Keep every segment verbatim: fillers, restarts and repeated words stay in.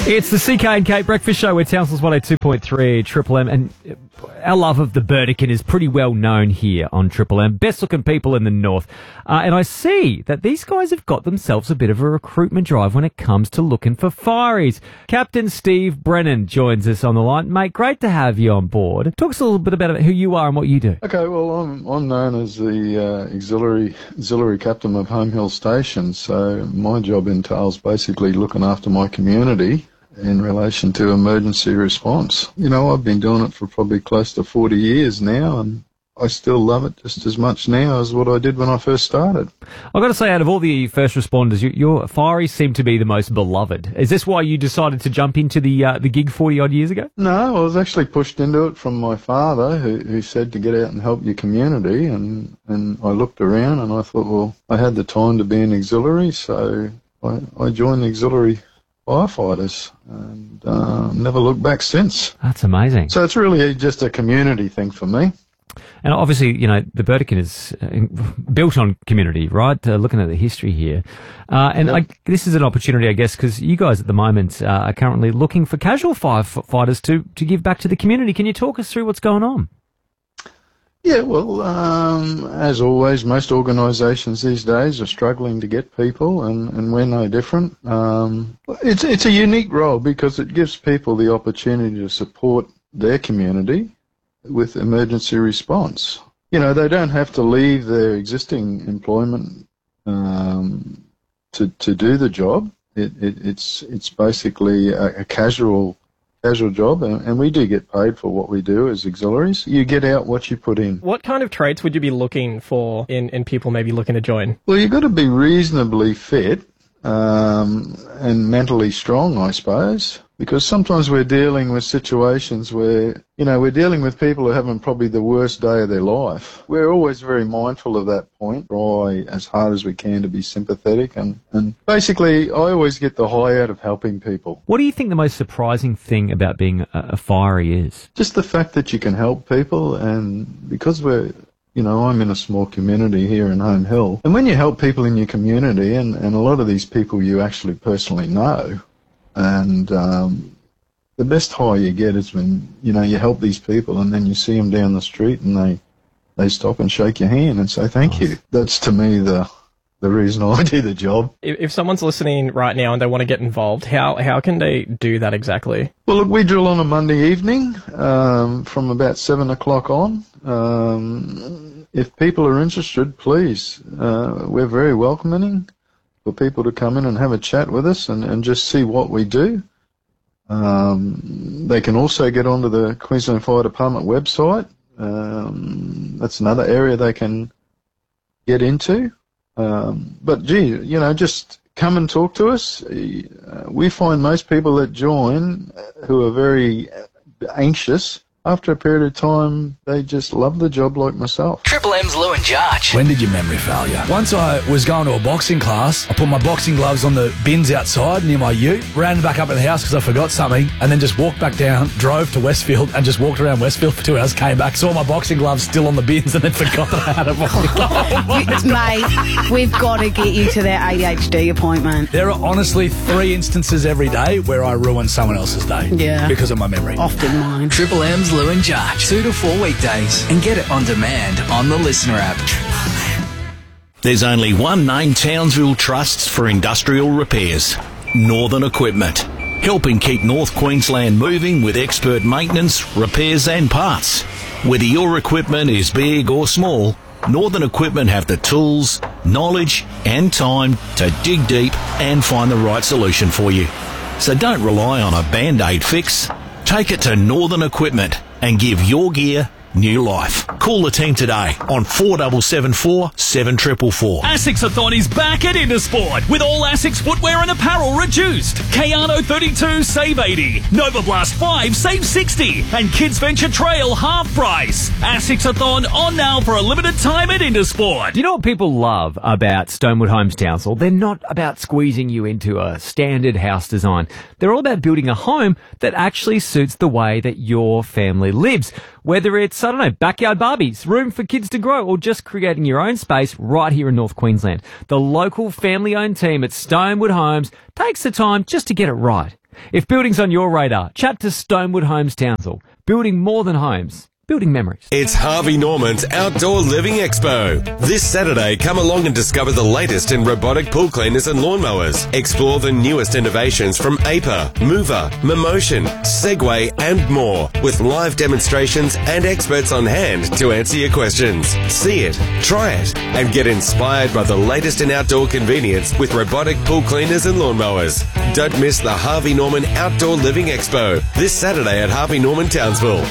It's the C K and Kate Breakfast Show with Townsville's one oh two point three Triple M, and our love of the Burdekin is pretty well known here on Triple M. Best looking people in the north. Uh, and I see that these guys have got themselves a bit of a recruitment drive when it comes to looking for fireys. Captain Steve Brennan joins us on the line. Mate, great to have you on board. Talk us a little bit about who you are and what you do. Okay, well, I'm I'm known as the uh, auxiliary auxiliary captain of Home Hill Station, so my job entails basically looking after my community in relation to emergency response. You know, I've been doing it for probably close to forty years now, and I still love it just as much now as what I did when I first started. I've got to say, out of all the first responders, you, your fireys seem to be the most beloved. Is this why you decided to jump into the uh, the gig forty-odd years ago? No, I was actually pushed into it from my father, who, who said to get out and help your community, and, and I looked around and I thought, well, I had the time to be an auxiliary, so I, I joined the auxiliary firefighters and uh, never looked back since. That's amazing. So it's really just a community thing for me. And obviously, you know, the Burdekin is uh, built on community, right? Uh, looking at the history here. Uh, and yep. I, this is an opportunity, I guess, because you guys at the moment uh, are currently looking for casual firefighters to, to give back to the community. Can you talk us through what's going on? Yeah, well, um, as always, most organisations these days are struggling to get people, and, and we're no different. Um, it's it's a unique role because it gives people the opportunity to support their community with emergency response. You know, they don't have to leave their existing employment um, to to do the job. It, it, it's it's basically a, a casual. casual job, and, and we do get paid for what we do as auxiliaries. You get out what you put in. What kind of traits would you be looking for in, in people maybe looking to join? Well, you've got to be reasonably fit um, and mentally strong, I suppose, because sometimes we're dealing with situations where, you know, we're dealing with people who are having probably the worst day of their life. We're always very mindful of that point, try as hard as we can to be sympathetic, and, and basically I always get the high out of helping people. What do you think the most surprising thing about being a, a fiery is? Just the fact that you can help people, and because we're, you know, I'm in a small community here in Home Hill, and when you help people in your community, and, and a lot of these people you actually personally know, and um, the best high you get is when, you know, you help these people and then you see them down the street and they, they stop and shake your hand and say thank you. That's, to me, the the reason I do the job. If, if someone's listening right now and they want to get involved, how, how can they do that exactly? Well, look, we drill on a Monday evening um, from about seven o'clock on. Um, if people are interested, please, uh, we're very welcoming for people to come in and have a chat with us and, and just see what we do. Um, they can also get onto the Queensland Fire Department website. Um, that's another area they can get into. Um, but, gee, you know, just come and talk to us. Uh, we find most people that join who are very anxious, after a period of time, they just love the job like myself. Triple M's Lou and Jarch. When did your memory fail you? Once I was going to a boxing class, I put my boxing gloves on the bins outside near my ute, ran back up in the house because I forgot something, and then just walked back down, drove to Westfield, and just walked around Westfield for two hours, came back, saw my boxing gloves still on the bins, and then forgot that I had a boxing glove. Mate, we've got to get you to that A D H D appointment. There are honestly three instances every day where I ruin someone else's day. Yeah. Because of my memory. Often mine. Triple M's Lou and Jarch, two to four weekdays, and get it on demand on the Listener app. There's only one name Townsville trusts for industrial repairs: Northern Equipment, helping keep North Queensland moving with expert maintenance, repairs and parts. Whether your equipment is big or small, Northern Equipment have the tools, knowledge and time to dig deep and find the right solution for you. So don't rely on a Band-Aid fix. Take it to Northern Equipment and give your gear new life. Call the team today on four seven seven four, seven four four four. Asics-a-thon is back at Intersport with all Asics footwear and apparel reduced. Kayano thirty-two save eighty, Nova Blast five save sixty, and Kids Venture Trail half price. Asics-a-thon on now for a limited time at Intersport. You know what people love about Stonewood Homes Townsville? They're not about squeezing you into a standard house design. They're all about building a home that actually suits the way that your family lives. Whether it's, I don't know, backyard barbies, room for kids to grow, or just creating your own space right here in North Queensland. The local family-owned team at Stonewood Homes takes the time just to get it right. If building's on your radar, chat to Stonewood Homes Townsville. Building more than homes. Building memories. It's Harvey Norman's Outdoor Living Expo. This Saturday, come along and discover the latest in robotic pool cleaners and lawnmowers. Explore the newest innovations from A P A, Mover, Memotion, Segway and more, with live demonstrations and experts on hand to answer your questions. See it, try it, and get inspired by the latest in outdoor convenience with robotic pool cleaners and lawnmowers. Don't miss the Harvey Norman Outdoor Living Expo this Saturday at Harvey Norman Townsville.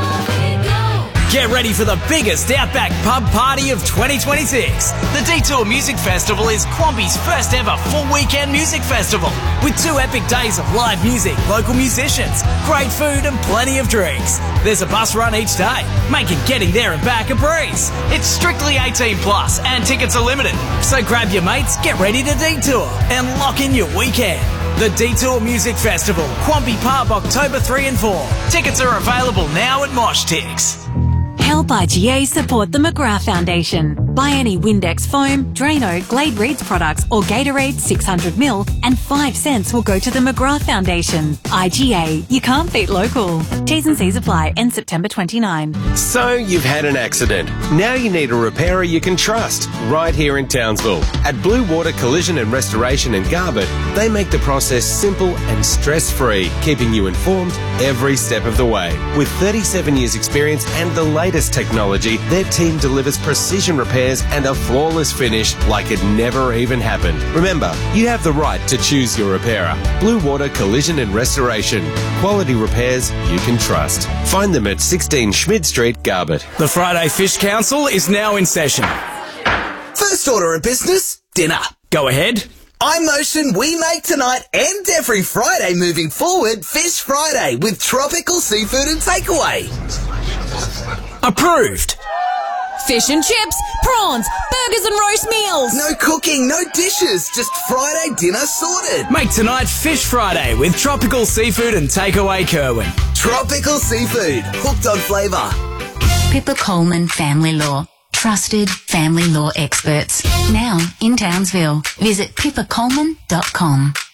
Get ready for the biggest Outback pub party of twenty twenty-six. The Detour Music Festival is Quamby's first ever full weekend music festival, with two epic days of live music, local musicians, great food and plenty of drinks. There's a bus run each day, making getting there and back a breeze. It's strictly eighteen plus and tickets are limited, so grab your mates, get ready to detour and lock in your weekend. The Detour Music Festival, Quamby Pub, October three and four. Tickets are available now at Mosh Tix. Help I G A support the McGrath Foundation. Buy any Windex foam, Drano, Glade Reeds products or Gatorade six hundred milliliters and five cents will go to the McGrath Foundation. I G A, you can't beat local. T's and C's apply. End September twenty-ninth. So you've had an accident. Now you need a repairer you can trust right here in Townsville. At Blue Water Collision and Restoration in Garbutt, they make the process simple and stress-free, keeping you informed every step of the way. With thirty-seven years experience and the latest technology, their team delivers precision repairs and a flawless finish like it never even happened. Remember, you have the right to choose your repairer. Blue Water Collision and Restoration. Quality repairs you can trust. Find them at sixteen Schmid Street, Garbutt. The Friday Fish Council is now in session. First order of business, dinner. Go ahead. I motion we make tonight and every Friday moving forward Fish Friday with tropical seafood and takeaway. Approved. Fish and chips, prawns, burgers and roast meals. No cooking, no dishes, just Friday dinner sorted. Make tonight Fish Friday with tropical seafood and takeaway Kerwin. Tropical seafood, hooked on flavour. Pippa Coleman Family Law. Trusted family law experts. Now in Townsville. Visit pippa coleman dot com.